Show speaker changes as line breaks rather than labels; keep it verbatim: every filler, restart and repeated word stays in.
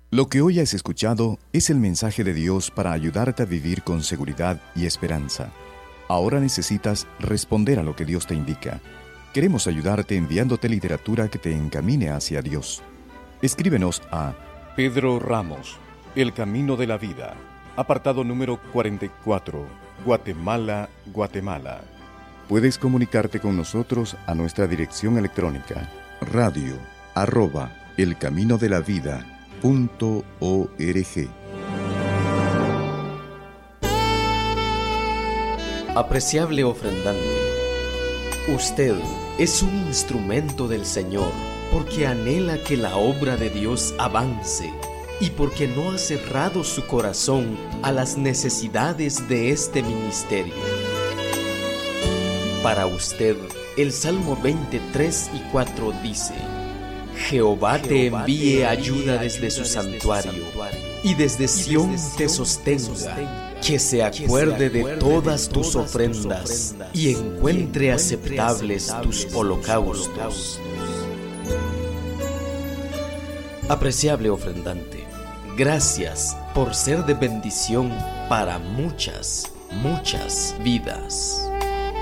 Lo que hoy has escuchado es el mensaje de Dios para ayudarte a vivir con seguridad y esperanza. Ahora necesitas responder a lo que Dios te indica. Queremos ayudarte enviándote literatura que te encamine hacia Dios. Escríbenos a
Pedro Ramos, El Camino de la Vida, apartado número cuarenta y cuatro, Guatemala, Guatemala.
Puedes comunicarte con nosotros a nuestra dirección electrónica radio arroba elcaminodelavida.org.
Apreciable ofrendante, usted es un instrumento del Señor porque anhela que la obra de Dios avance y porque no ha cerrado su corazón a las necesidades de este ministerio. Para usted, el Salmo veintitrés y cuatro dice: Jehová te envíe ayuda desde su santuario y desde Sión te sostenga. Que se acuerde de todas tus ofrendas y encuentre aceptables tus holocaustos. Apreciable ofrendante, gracias por ser de bendición para muchas, muchas vidas.